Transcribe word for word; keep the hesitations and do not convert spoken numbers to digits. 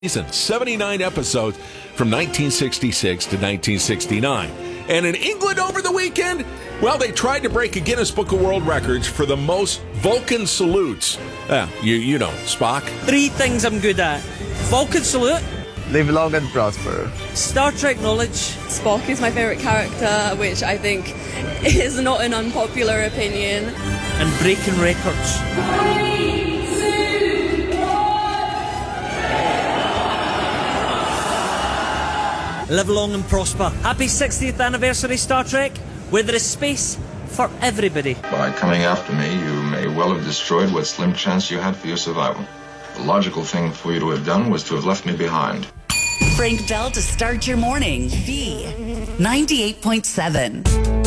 season, seventy-nine episodes from nineteen sixty-six to nineteen sixty-nine. And in England over the weekend, well, they tried to break a Guinness Book of World Records for the most Vulcan salutes. Uh, you, you know, Spock. Three things I'm good at. Vulcan salute. Live long and prosper. Star Trek knowledge. Spock is my favourite character, which I think is not an unpopular opinion. And breaking records. Live long and prosper. Happy sixtieth anniversary, Star Trek, where there is space for everybody. By coming after me, you may well have destroyed what slim chance you had for your survival. The logical thing for you to have done was to have left me behind. Frank Bell to start your morning. V ninety-eight point seven.